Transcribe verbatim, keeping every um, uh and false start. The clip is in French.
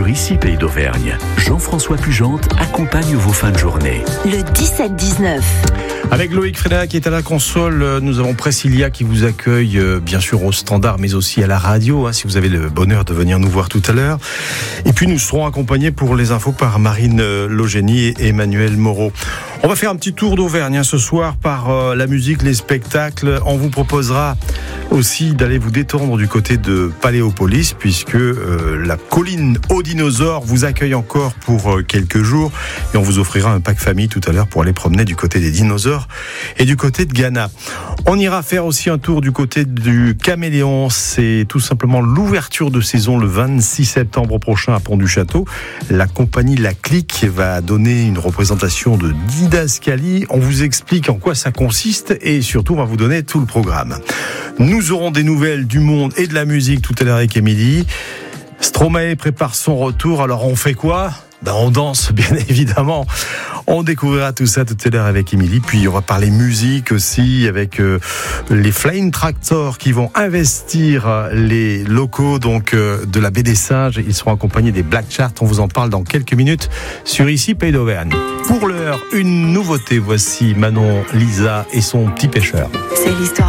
Ici Pays d'Auvergne. Jean-François Pugente accompagne vos fins de journée. Le dix-sept dix-neuf. Avec Loïc Fréda qui est à la console, nous avons Priscilla qui vous accueille euh, bien sûr au standard mais aussi à la radio, hein, si vous avez le bonheur de venir nous voir tout à l'heure. Et puis nous serons accompagnés pour les infos par Marine Logénie et Emmanuel Moreau. On va faire un petit tour d'Auvergne hein, ce soir par euh, la musique, les spectacles. On vous proposera aussi d'aller vous détendre du côté de Paléopolis puisque euh, la colline aux dinosaures vous accueille encore pour euh, quelques jours et on vous offrira un pack famille tout à l'heure pour aller promener du côté des dinosaures et du côté de Ghana. On ira faire aussi un tour du côté du Caméléon. C'est tout simplement l'ouverture de saison le vingt-six septembre prochain à Pont-du-Château. La compagnie La Clique va donner une représentation de didascalie. On vous explique en quoi ça consiste et surtout on va vous donner tout le programme. Nous aurons des nouvelles du monde et de la musique tout à l'heure avec Émilie. Stromae prépare son retour. Alors on fait quoi ? Ben on danse bien évidemment. On découvrira tout ça tout à l'heure avec Émilie. Puis on va parler musique aussi avec euh, les Flying Tractor qui vont investir les locaux donc euh, de la Baie des Singes. Ils seront accompagnés des Black Charts. On vous en parle dans quelques minutes sur Ici Pays d'Auvergne. Pour l'heure, une nouveauté. Voici Manon Lisa et son petit pêcheur. C'est l'histoire